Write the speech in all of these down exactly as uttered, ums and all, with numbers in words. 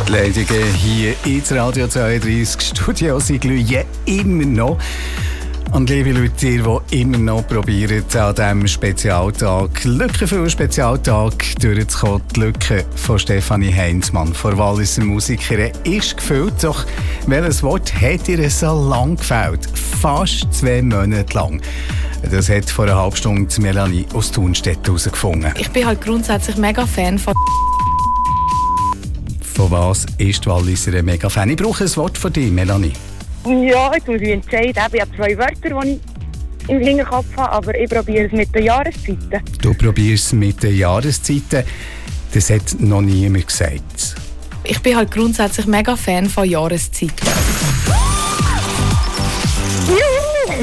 Die Leitungen hier ins Radio zweiunddreißig Studio sind glühen immer noch. Und liebe Leute, ihr, die immer noch probieren, an diesem Spezialtag, lückenvollen Spezialtag, durchzukommen, die Lücke von Stefanie Heinzmann, von Walliser Musikerin, ist gefüllt. Doch welches Wort hat ihr so lang gefällt? Fast zwei Monate lang. Das hat vor einer halben Stunde Melanie aus Thunstedt herausgefunden. Ich bin halt grundsätzlich mega Fan von... Von was ist die Walliser mega Fan? Ich brauche ein Wort von dir, Melanie. Ja, jetzt muss ich entscheiden. Ich habe zwei Wörter, die ich im Hinterkopf habe, aber ich probiere es mit den Jahreszeiten. Du probierst es mit den Jahreszeiten. Das hat noch niemand gesagt. Ich bin halt grundsätzlich mega Fan von Jahreszeiten. Juhu!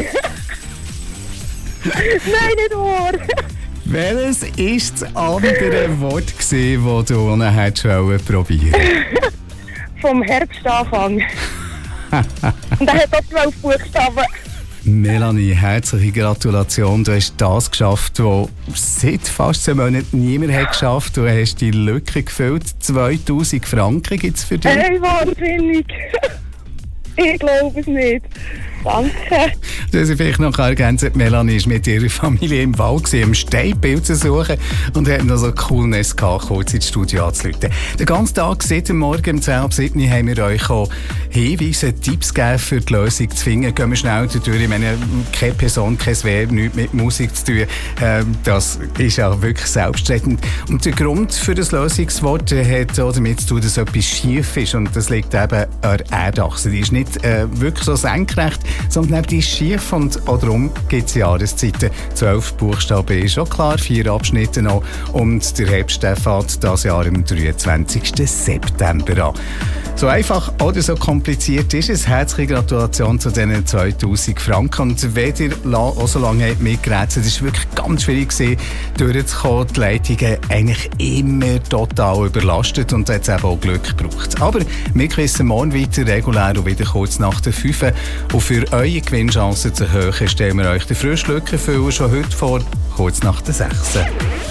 Nein, nicht wahr! Welches war das andere Wort, das du nachher schon probieren wolltest? Vom Herbstanfang. Und er hat auch zwölf Buchstaben. Melanie, herzliche Gratulation. Du hast das geschafft, was seit fast zwei Monaten niemand hat geschafft. Du hast die Lücke gefüllt. zweitausend Franken gibt es für dich. Hey, wahnsinnig. Ich glaube es nicht. Danke. Das ich vielleicht noch ergänzen, Melanie war mit ihrer Familie im Wald, um Steinbild zu suchen und hat noch so Coolness gehabt, kurz ins Studio anzurufen. Den ganzen Tag, seit dem Morgen um zehn Uhr sieben haben wir euch auch Hinweise, Tipps gegeben, für die Lösung zu finden. Gehen wir schnell durch. Ich meine, keine Person, kein Verb, nichts mit Musik zu tun. Das ist auch wirklich selbstredend. Und der Grund für das Lösungswort hat auch damit zu tun, dass etwas schief ist. Und das liegt eben an der Erdachse. Die ist nicht äh, wirklich so senkrecht, sondern die ist schief und auch darum gibt es Jahreszeiten. Zwölf Buchstaben ist schon klar, vier Abschnitte noch und der Herbst fängt dieses Jahr am dreiundzwanzigsten September an. So einfach oder so kompliziert ist es. Herzliche Gratulation zu diesen zweitausend Franken. Und wenn ihr auch so lange mitgerätselt, es war wirklich ganz schwierig gewesen, durchzukommen. Die Leitungen eigentlich immer total überlastet und da hat es eben auch Glück gebraucht. Aber wir wissen morgen weiter, regulär und wieder kurz nach der fünf. Und für eure Gewinnchancen zu erhöhen, stellen wir euch den frischen Lückenfüller schon heute vor, kurz nach der sechs.